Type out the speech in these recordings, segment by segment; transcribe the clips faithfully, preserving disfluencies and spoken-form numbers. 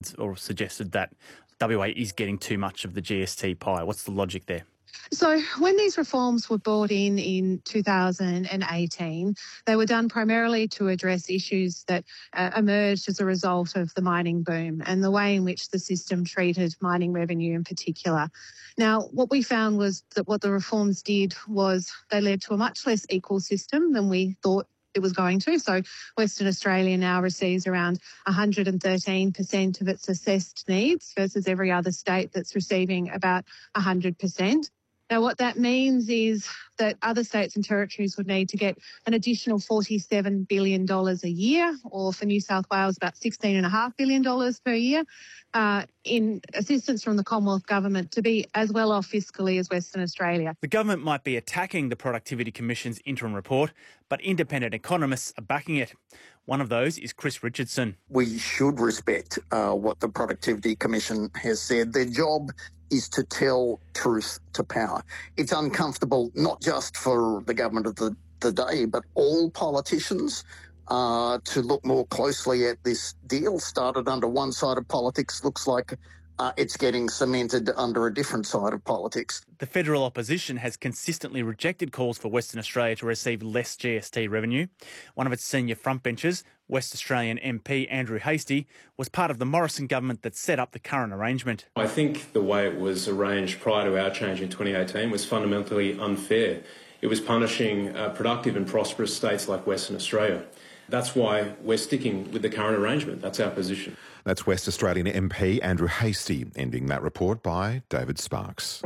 or suggested that W A is getting too much of the G S T pie. What's the logic there? So when these reforms were brought in in two thousand eighteen, they were done primarily to address issues that uh, emerged as a result of the mining boom and the way in which the system treated mining revenue in particular. Now, what we found was that what the reforms did was they led to a much less equal system than we thought it was going to. So Western Australia now receives around one hundred thirteen percent of its assessed needs versus every other state that's receiving about one hundred percent. Now, what that means is that other states and territories would need to get an additional forty-seven billion dollars a year, or for New South Wales, about sixteen point five billion dollars per year, uh, in assistance from the Commonwealth Government to be as well off fiscally as Western Australia. The government might be attacking the Productivity Commission's interim report, but independent economists are backing it. One of those is Chris Richardson. We should respect uh, what the Productivity Commission has said. Their job is to tell truth to power. It's uncomfortable not just for the government of the, the day, but all politicians uh, to look more closely at this deal. Started under one side of politics, looks like uh, it's getting cemented under a different side of politics. The federal opposition has consistently rejected calls for Western Australia to receive less G S T revenue. One of its senior frontbenchers, West Australian M P Andrew Hastie, was part of the Morrison government that set up the current arrangement. I think the way it was arranged prior to our change in twenty eighteen was fundamentally unfair. It was punishing uh, productive and prosperous states like Western Australia. That's why we're sticking with the current arrangement. That's our position. That's West Australian M P Andrew Hastie, ending that report by David Sparks.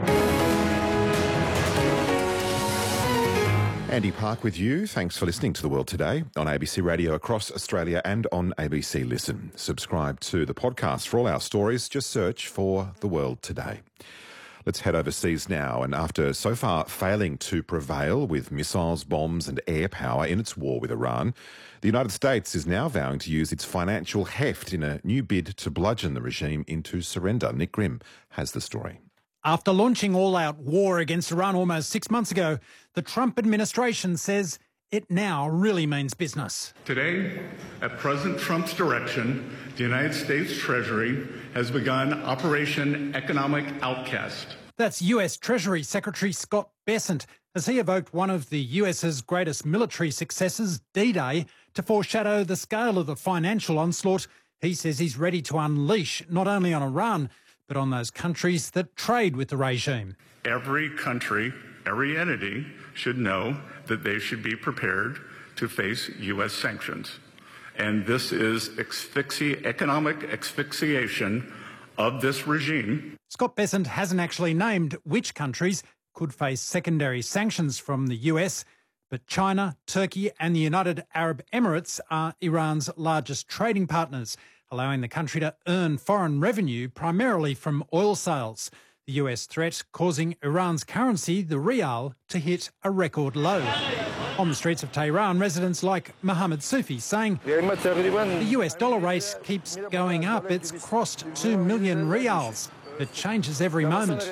Andy Park with you. Thanks for listening to The World Today on A B C Radio across Australia and on A B C Listen. Subscribe to the podcast for all our stories. Just search for The World Today. Let's head overseas now. And after so far failing to prevail with missiles, bombs and air power in its war with Iran, the United States is now vowing to use its financial heft in a new bid to bludgeon the regime into surrender. Nick Grimm has the story. After launching all-out war against Iran almost six months ago, the Trump administration says it now really means business. Today, at President Trump's direction, the United States Treasury has begun Operation Economic Outcast. That's U S Treasury Secretary Scott Bessent as he evoked one of the US's greatest military successes, D-Day, to foreshadow the scale of the financial onslaught. He says he's ready to unleash not only on Iran, but on those countries that trade with the regime. Every country, every entity should know that they should be prepared to face U S sanctions. And this is asphyxi- economic asphyxiation of this regime. Scott Bessent hasn't actually named which countries could face secondary sanctions from the U S, but China, Turkey and the United Arab Emirates are Iran's largest trading partners, allowing the country to earn foreign revenue primarily from oil sales. The U S threat causing Iran's currency, the rial, to hit a record low. On the streets of Tehran, residents like Mohammed Sufi saying the U S dollar rate keeps going up. It's crossed two million rials. It changes every moment.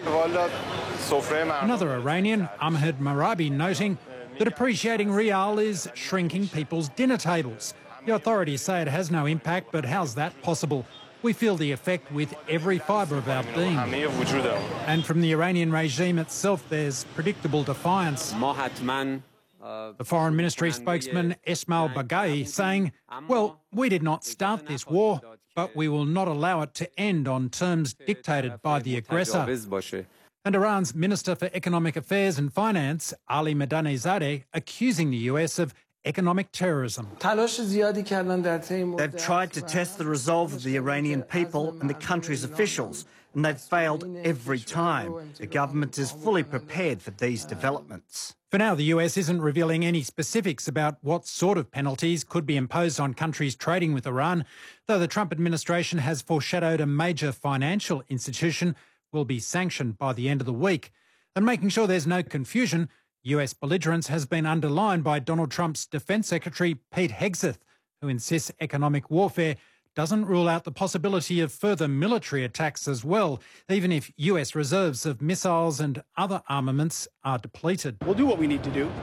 Another Iranian, Ahmed Marabi, noting that appreciating rial is shrinking people's dinner tables. The authorities say it has no impact, but how's that possible? We feel the effect with every fibre of our being. And from the Iranian regime itself, there's predictable defiance. The Foreign Ministry spokesman Esmail Baghai saying, well, we did not start this war, but we will not allow it to end on terms dictated by the aggressor. And Iran's Minister for Economic Affairs and Finance, Ali Madani-Zadeh, accusing the U S of economic terrorism. They've tried to test the resolve of the Iranian people and the country's officials, and they've failed every time. The government is fully prepared for these developments. For now, the U S isn't revealing any specifics about what sort of penalties could be imposed on countries trading with Iran, though the Trump administration has foreshadowed a major financial institution will be sanctioned by the end of the week. And making sure there's no confusion, U S belligerence has been underlined by Donald Trump's Defence Secretary Pete Hegseth, who insists economic warfare doesn't rule out the possibility of further military attacks as well, even if U S reserves of missiles and other armaments are depleted. We'll do what we need to do,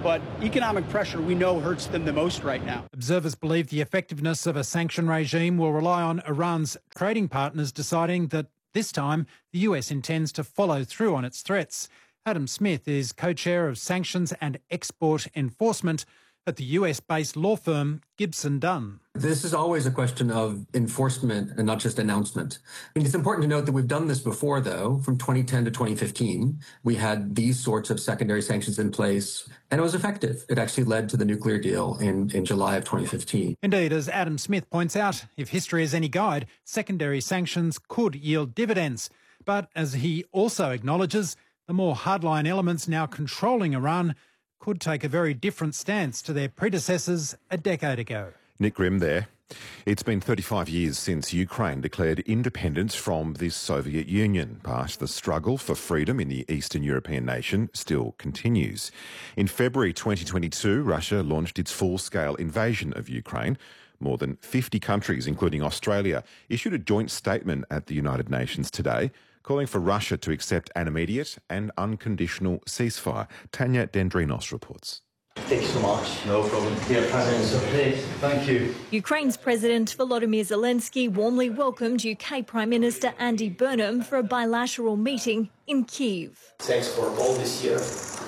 but economic pressure we know hurts them the most right now. Observers believe the effectiveness of a sanction regime will rely on Iran's trading partners deciding that this time the U S intends to follow through on its threats. Adam Smith is co-chair of Sanctions and Export Enforcement at the U S-based law firm Gibson Dunn. This is always a question of enforcement and not just announcement. I mean, it's important to note that we've done this before, though. From twenty ten to twenty fifteen, we had these sorts of secondary sanctions in place, and it was effective. It actually led to the nuclear deal in, in July of twenty fifteen. Indeed, as Adam Smith points out, if history is any guide, secondary sanctions could yield dividends. But as he also acknowledges, the more hardline elements now controlling Iran could take a very different stance to their predecessors a decade ago. Nick Grimm there. It's been thirty-five years since Ukraine declared independence from the Soviet Union, but the struggle for freedom in the Eastern European nation still continues. In February twenty twenty-two, Russia launched its full-scale invasion of Ukraine. More than fifty countries, including Australia, issued a joint statement at the United Nations today, calling for Russia to accept an immediate and unconditional ceasefire. Tanya Dendrinos reports. Thank you so much. No problem. Dear President, please. Thank you. Ukraine's President Volodymyr Zelensky warmly welcomed U K Prime Minister Andy Burnham for a bilateral meeting in Kyiv. Thanks for all this year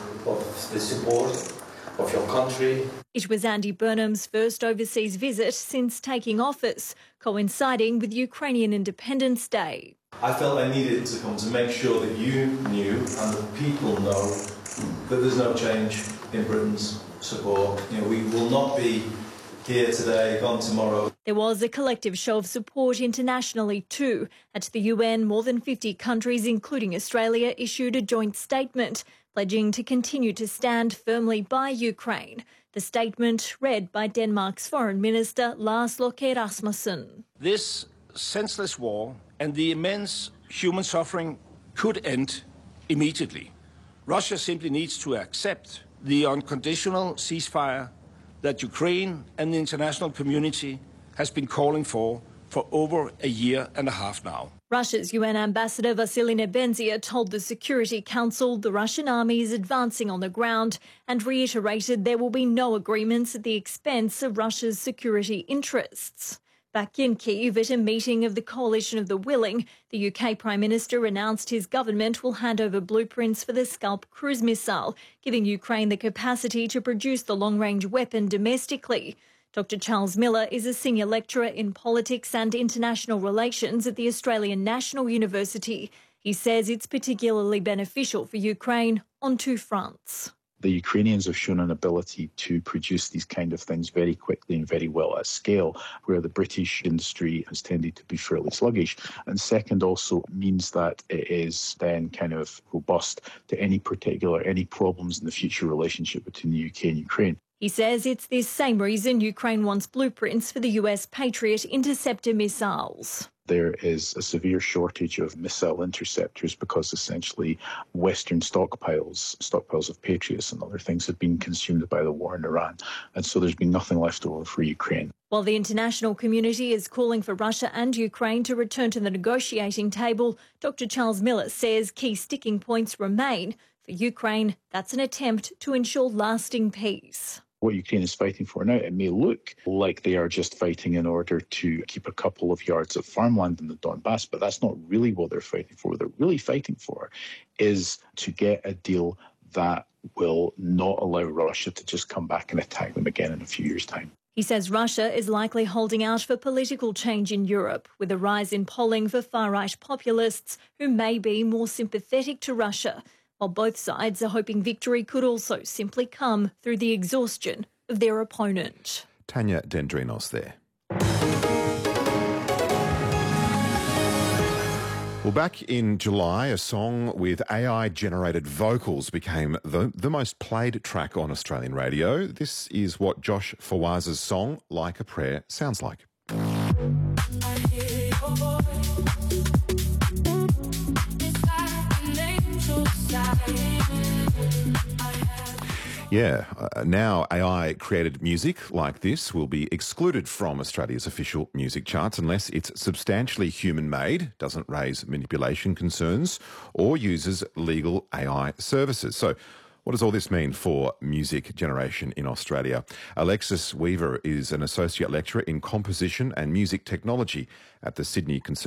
of the support of your country. It was Andy Burnham's first overseas visit since taking office, coinciding with Ukrainian Independence Day. I felt I needed to come to make sure that you knew and the people know that there's no change in Britain's support. You know, we will not be here today, gone tomorrow. There was a collective show of support internationally too. At the U N, more than fifty countries, including Australia, issued a joint statement pledging to continue to stand firmly by Ukraine. The statement read by Denmark's Foreign Minister Lars Løkke Rasmussen. This senseless war and the immense human suffering could end immediately. Russia simply needs to accept the unconditional ceasefire that Ukraine and the international community has been calling for for over a year and a half now. Russia's U N ambassador Vasily Nebenzia told the Security Council the Russian army is advancing on the ground and reiterated there will be no agreements at the expense of Russia's security interests. Back in Kyiv at a meeting of the Coalition of the Willing, the U K Prime Minister announced his government will hand over blueprints for the Scalp cruise missile, giving Ukraine the capacity to produce the long-range weapon domestically. Doctor Charles Miller is a senior lecturer in politics and international relations at the Australian National University. He says it's particularly beneficial for Ukraine on two fronts. The Ukrainians have shown an ability to produce these kind of things very quickly and very well at scale, where the British industry has tended to be fairly sluggish. And second, also means that it is then kind of robust to any particular, any problems in the future relationship between the U K and Ukraine. He says it's this same reason Ukraine wants blueprints for the U S Patriot interceptor missiles. There is a severe shortage of missile interceptors because essentially Western stockpiles, stockpiles of Patriots and other things have been consumed by the war in Iran. And so there's been nothing left over for Ukraine. While the international community is calling for Russia and Ukraine to return to the negotiating table, Doctor Charles Miller says key sticking points remain. For Ukraine, that's an attempt to ensure lasting peace. What Ukraine is fighting for now, it may look like they are just fighting in order to keep a couple of yards of farmland in the Donbass, but that's not really what they're fighting for. What they're really fighting for is to get a deal that will not allow Russia to just come back and attack them again in a few years' time. He says Russia is likely holding out for political change in Europe, with a rise in polling for far-right populists who may be more sympathetic to Russia, while both sides are hoping victory could also simply come through the exhaustion of their opponent. Tanya Dendrinos there. Well, back in July, a song with A I-generated vocals became the, the most played track on Australian radio. This is what Josh Fawaz's song, Like a Prayer, sounds like. Yeah, uh, now A I-created music like this will be excluded from Australia's official music charts unless it's substantially human-made, doesn't raise manipulation concerns, or uses legal A I services. So What does all this mean for music generation in Australia? Alexis Weaver is an associate lecturer in composition and music technology at the Sydney Conservatory